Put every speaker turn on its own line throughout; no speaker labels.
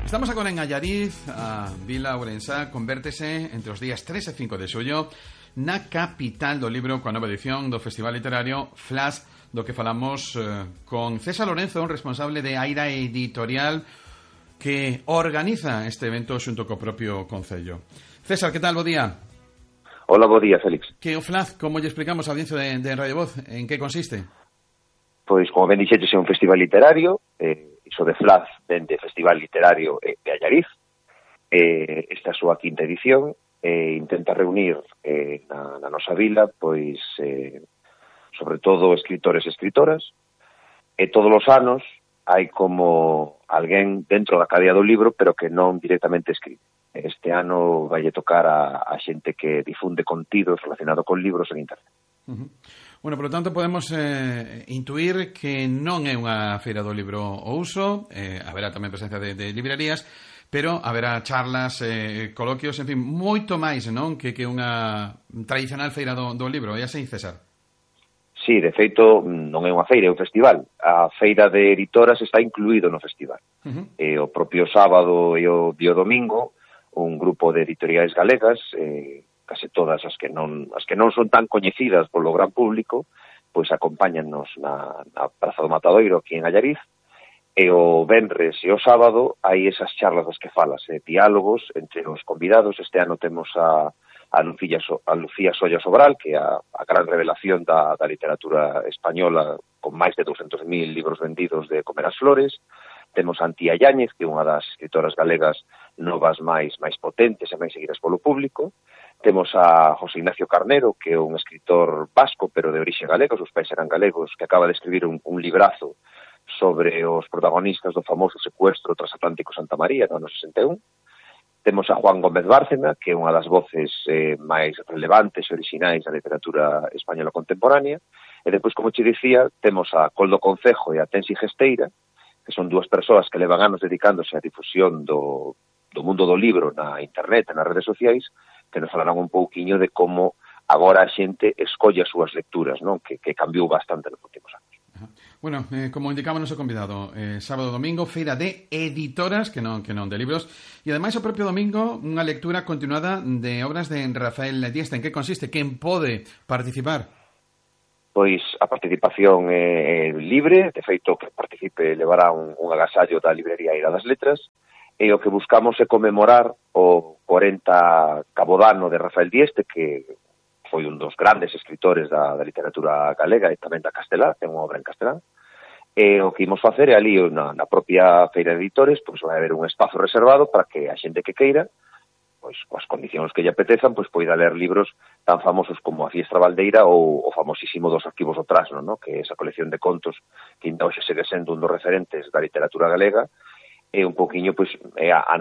Estamos agora en Allariz, a Vila Ourensá, convértese entre os días 3 e 5 de xullo na capital do libro coa nova edición do Festival Literario Flash, do que falamos con César Lorenzo, un responsable de Aira Editorial que organiza este evento xunto co propio Concello. César, que tal? Bo día.
Hola, bo día, Félix.
Que o Flash, como lle explicamos á audiencia de Radio Voz, en que consiste?
Pois, como ben dixetes, é un festival literario, iso de Flash dende Festival Literario de Allariz. Esta é a súa quinta edición, intenta reunir na nosa vila, pois, sobre todo escritores e escritoras, e todos os anos hai como alguén dentro da cadea do libro, pero que non directamente escribe. Este ano vai tocar a xente que difunde contidos relacionado con libros en internet.
Bueno, por lo tanto, podemos intuir que non é unha feira do libro ao uso, haberá tamén presencia de librerías, pero haberá charlas, coloquios, en fin, moito máis, non? Que unha tradicional feira do libro, é así, César?
Sí, de feito, non é unha feira, é un festival. A feira de editoras está incluído no festival. O propio sábado e o domingo, un grupo de editoriais galegas, case todas as que non son tan coñecidas polo gran público, pois acompáñannos na Praza do Matadoiro aquí en Allariz, e o venres e o sábado hai esas charlas das que falas, diálogos entre os convidados. Este ano temos a Lucía Solla Sobral, que é a gran revelación da literatura española, con máis de 200.000 libros vendidos de Comer as Flores. Temos a Antía Yáñez, que é unha das escritoras galegas novas máis potentes e máis seguidas polo público. Temos a José Ignacio Carnero, que é un escritor vasco, pero de orixe galega, os seus pais eran galegos, que acaba de escribir un librazo sobre os protagonistas do famoso secuestro transatlántico Santa María no ano 61. Temos a Juan Gómez Bárcena, que é unha das voces máis relevantes e orixinais da literatura española contemporánea. E depois, como te dicía, temos a Coldo Concejo e a Tensi Gesteira, que son dúas persoas que levan anos dedicándose á difusión do mundo do libro na internet e nas redes sociais, que nos falarán un pouquiño de como agora a xente escolle as súas lecturas, non? Que cambiou bastante nos últimos anos.
Bueno, como indicaba o noso convidado, sábado e domingo, feira de editoras, que non de libros, e ademais o propio domingo unha lectura continuada de obras de Rafael Dieste. En que consiste? Quen pode participar?
Pois a participación é libre, de feito que participe levará un agasallo da librería Aira das Letras, e o que buscamos é conmemorar o 40 cabodano de Rafael Dieste, que foi un dos grandes escritores da literatura galega e tamén da castelá, ten unha obra en castelán. E o que imos facer é ali na propia feira de editores, pois vai haber un espazo reservado para que a xente que queira, pois coas condicións que lle apetezan, pois poida ler libros tan famosos como A Fiestra Valdeira ou o famosísimo Dos Arquivos do Trasno, ¿no? Que é esa colección de contos que ainda hoxe segue sendo un dos referentes da literatura galega, e un poquinho, pois, é o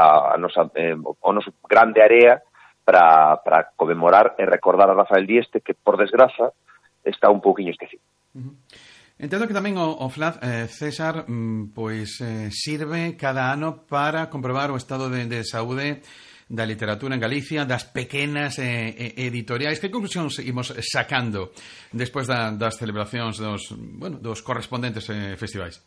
noso grande área para conmemorar e recordar a Rafael Dieste, que, por desgraza, está un poquinho esquecido.
Entendo que tamén o Flash, César, pois sirve cada ano para comprobar o estado de saúde da literatura en Galicia, das pequenas editoriais. Que conclusións imos sacando despois das celebracións dos correspondentes festivais?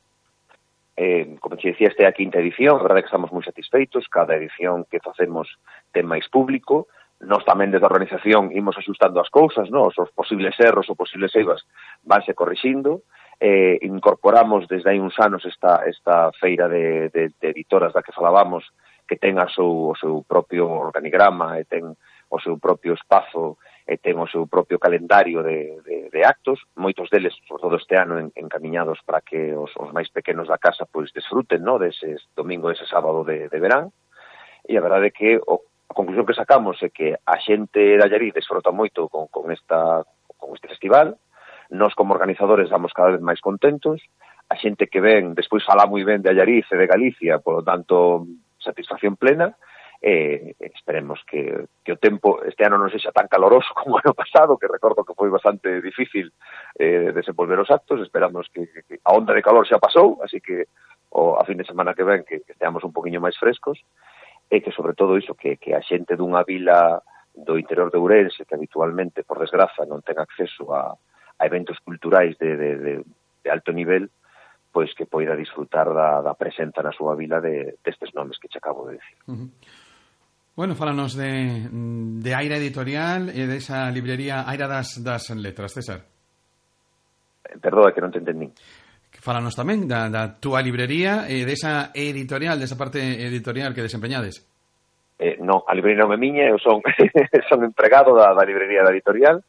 Como te decía, esta é a quinta edición, a verdade é que estamos moi satisfeitos, cada edición que facemos ten máis público, nós tamén desde a organización imos axustando as cousas, os posibles erros ou posibles eivas vanse corrixindo, incorporamos desde hai uns anos esta feira de editoras da que falábamos, que ten o seu propio organigrama e ten o seu propio espazo e ten o seu propio calendario de actos, moitos deles, por todo este ano, encamiñados para que os máis pequenos da casa pois desfruten, dese domingo e ese sábado de verán. E a verdade é que a conclusión que sacamos é que a xente de Allariz desfruta moito con este festival. Nós, como organizadores, damos cada vez máis contentos. A xente que ven, despois fala moi ben de Allariz e de Galicia, por lo tanto, satisfacción plena. Esperemos que o tempo este ano non sexa tan caloroso como o ano pasado, que recordo que foi bastante difícil desenvolver os actos. Esperamos que a onda de calor xa pasou, así que a fin de semana que ven que esteamos un poquinho máis frescos, e que sobre todo iso, que a xente dunha vila do interior de Ourense, que habitualmente, por desgraza, non ten acceso a eventos culturais de alto nivel, pois que poida disfrutar da presenza na súa vila destes nomes que che acabo de dicir.
Bueno, fálanos de Aira Editorial e desa librería Aira das Letras, César.
Perdoa, que non te entendín.
Fálanos tamén da túa librería e desa editorial, desa parte editorial que desempeñades.
Non, a librería non é miña, eu son empregado da librería da editorial.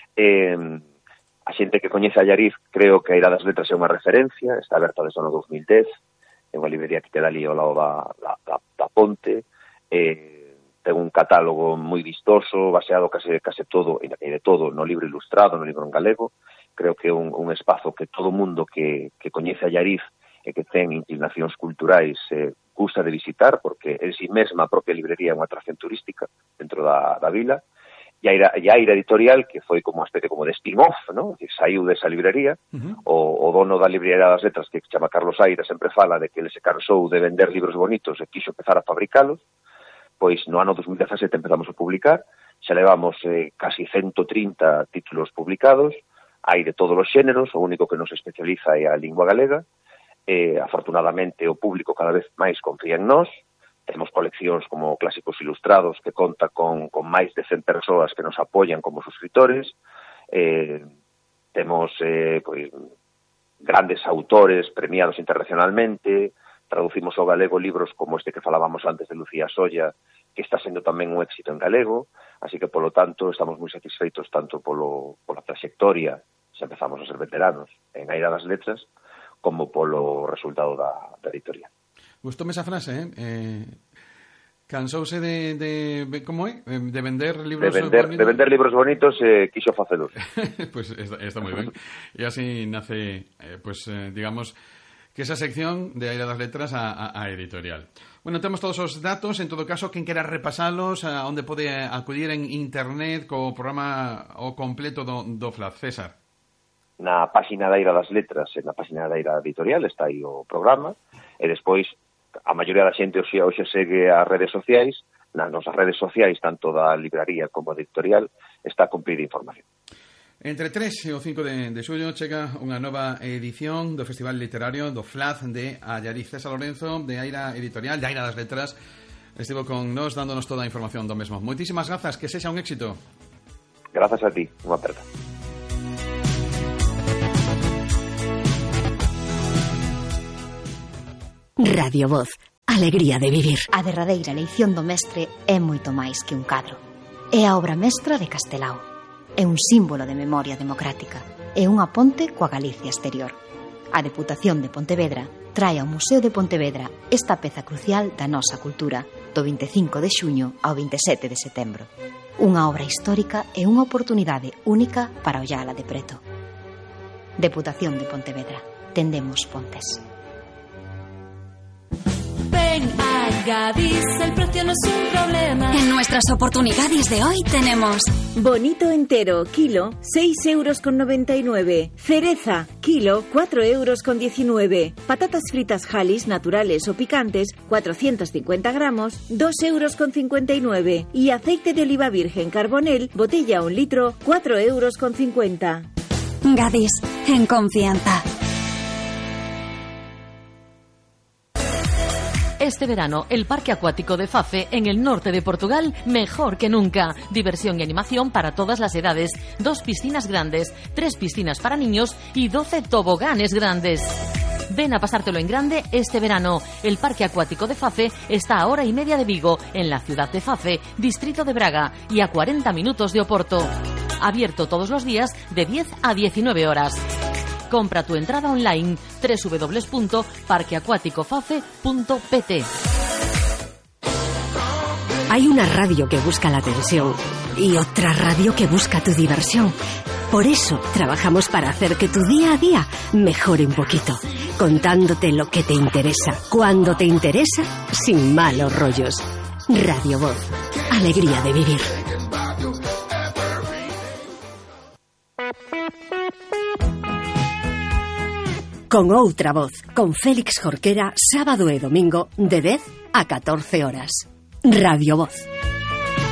A xente que coñece a Allariz, creo que a Aira das Letras é unha referencia, está aberta desde o ano 2010, é unha librería que queda ali ao lado da ponte, ten un catálogo moi vistoso, baseado case todo, e de todo, no libro ilustrado, no libro en galego. Creo que é un espazo que todo mundo que coñece a Allariz e que ten inclinacións culturais gusta de visitar, porque en si mesma a propia librería é unha atracción turística dentro da vila. E a Aira Editorial, que foi como uma especie como de spin-off, ¿no? Que saiu desa librería. O dono da librería das letras, que se chama Carlos Aira, sempre fala de que ele se cansou de vender libros bonitos e quixo empezar a fabricalos. Pois no ano 2017 empezamos a publicar, xa levamos casi 130 títulos publicados, hai de todos os xéneros, o único que nos especializa é a lingua galega. Afortunadamente o público cada vez máis confía en nós. Temos coleccións como Clásicos Ilustrados, que conta con máis de 100 persoas que nos apoian como suscriptores. Temos grandes autores premiados internacionalmente. Traducimos ao galego libros como este que falábamos antes de Lucía Solla, que está sendo tamén un éxito en galego. Así que, polo tanto, estamos moi satisfeitos tanto pola trayectoria, se empezamos a ser veteranos en Aira das Letras, como polo resultado da editorial.
Gustoume esa frase, cansouse de como é? De vender libros bonitos.
De vender libros bonitos e quixo facelos.
Pues está moi ben. E así nace, digamos, que esa sección de Aira das Letras a editorial. Bueno, temos todos os datos, en todo caso, quen quera repasalos, a onde pode acudir en internet co programa o completo do FLAD. César.
Na página da Aira das Letras e na página da Aira Editorial está aí o programa, e despois a maioría da xente hoxe segue as redes sociais, nas nosas redes sociais, tanto da libraría como da editorial, está a cumprir información.
Entre 3 e o 5 de xullo chega unha nova edición do Festival Literario do FLAD de Allariz. César Lorenzo, de Aira Editorial, de Aira das Letras, estivo con nós dándonos toda a información do mesmo. Moitísimas grazas, que sexa un éxito.
Grazas a ti, unha aperta.
Radio Voz, alegría de vivir.
A derradeira leición do mestre é moito máis que un cadro. É a obra mestra de Castelao. É un símbolo de memoria democrática. É unha ponte coa Galicia exterior. A Deputación de Pontevedra trae ao Museo de Pontevedra esta peza crucial da nosa cultura do 25 de xuño ao 27 de setembro. Unha obra histórica e unha oportunidade única para ollala de preto. Deputación de Pontevedra. Tendemos pontes.
Ven a Gadis, el precio no es un problema.
En nuestras oportunidades de hoy tenemos
bonito entero, kilo, 6,99 €. Cereza, kilo, 4,19 €. Patatas fritas Halis, naturales o picantes, 450 gramos, 2,59 €. Y aceite de oliva virgen Carbonel, botella 1 litro, 4,50 €.
Gadis, en confianza.
Este verano, el Parque Acuático de Fafe, en el norte de Portugal, mejor que nunca. Diversión y animación para todas las edades. 2 piscinas grandes, 3 piscinas para niños y 12 toboganes grandes. Ven a pasártelo en grande este verano. El Parque Acuático de Fafe está a hora y media de Vigo, en la ciudad de Fafe, distrito de Braga, y a 40 minutos de Oporto. Abierto todos los días de 10 a 19 horas. Compra tu entrada online www.parqueacuaticofafe.pt.
Hay una radio que busca la atención y otra radio que busca tu diversión. Por eso trabajamos para hacer que tu día a día mejore un poquito, contándote lo que te interesa, cuando te interesa, sin malos rollos. Radio Voz, alegría de vivir. Con outra voz, con Félix Jorquera, sábado e domingo, de 10 a 14 horas. Radio Voz.